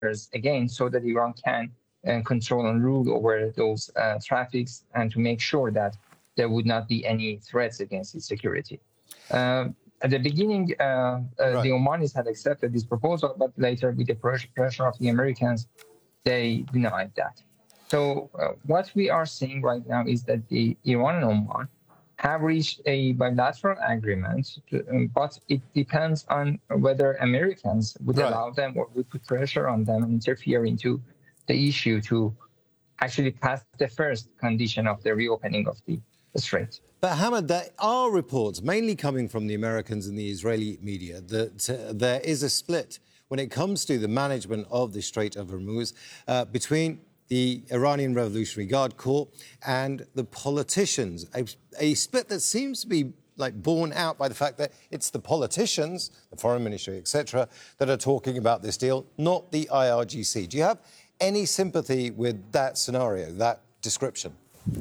again, so that Iran can control and rule over those traffics, and to make sure that there would not be any threats against its security. At the beginning, the Omanis had accepted this proposal, but later, with the pressure of the Americans, they denied that. So what we are seeing right now is that the Iran and Oman have reached a bilateral agreement, but it depends on whether Americans would allow them or would put pressure on them and interfere into the issue to actually pass the first condition of the reopening of the strait. But Hamad, there are reports, mainly coming from the Americans and the Israeli media, that there is a split when it comes to the management of the Strait of Hormuz between the Iranian Revolutionary Guard Corps and the politicians, a split that seems to be borne out by the fact that it's the politicians, the foreign ministry, etc., that are talking about this deal, not the IRGC. Do you have any sympathy with that scenario, that description?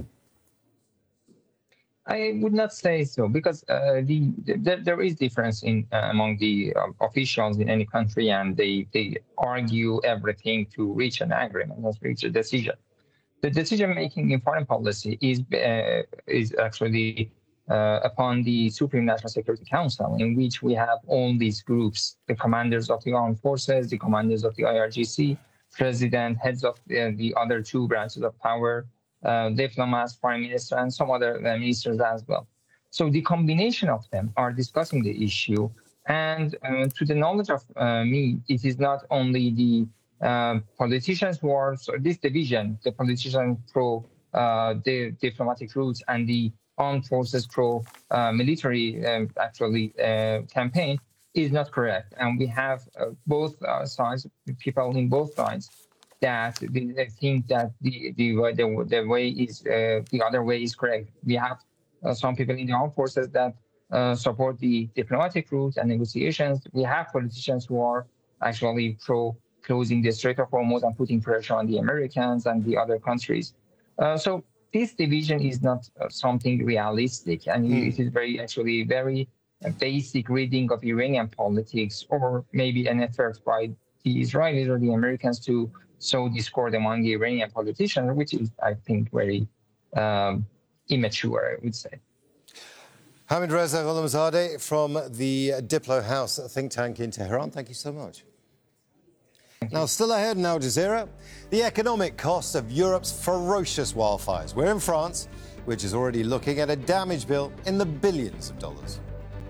I would not say so, because there is difference among the officials in any country, and they argue everything to reach an agreement, to reach a decision. The decision-making in foreign policy is actually upon the Supreme National Security Council, in which we have all these groups: the commanders of the armed forces, the commanders of the IRGC, president, heads of the other two branches of power, diplomats, prime minister, and some other ministers as well. So the combination of them are discussing the issue. And to the knowledge of me, it is not only the politicians who are, so this division, the politicians pro the diplomatic routes and the armed forces pro military campaign is not correct. And we have both sides, people in both sides, that they think that the way is the other way is correct. We have some people in the armed forces that support the diplomatic route and negotiations. We have politicians who are actually pro closing the Strait of Hormuz and putting pressure on the Americans and the other countries. So this division is not something realistic, and it is very basic reading of Iranian politics, or maybe an effort by the Israelis or the Americans to sow discord among the Iranian politicians, which is, I think, very immature, I would say. Hamid Reza Gholamzadeh from the Diplo House think tank in Tehran, thank you so much. Now, still ahead in Al Jazeera, the economic cost of Europe's ferocious wildfires. We're in France, which is already looking at a damage bill in the billions of dollars.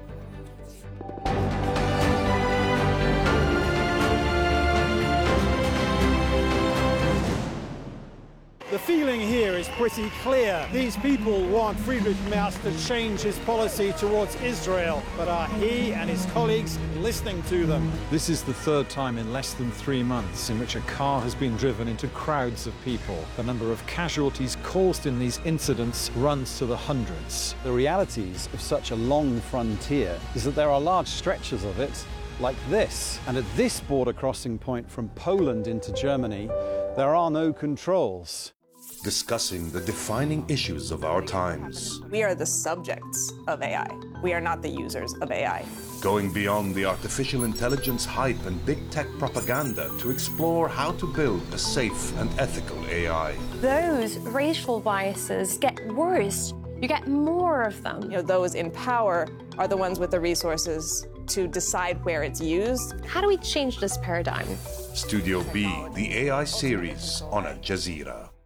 The feeling here is pretty clear. These people want Friedrich Merz to change his policy towards Israel, but are he and his colleagues listening to them? This is the third time in less than 3 months in which a car has been driven into crowds of people. The number of casualties caused in these incidents runs to the hundreds. The realities of such a long frontier is that there are large stretches of it like this. And at this border crossing point from Poland into Germany, there are no controls. Discussing the defining issues of our times. We are the subjects of AI. We are not the users of AI. Going beyond the artificial intelligence hype and big tech propaganda to explore how to build a safe and ethical AI. Those racial biases get worse. You get more of them. Those in power are the ones with the resources to decide where it's used. How do we change this paradigm? Studio B, the AI series on Al Jazeera.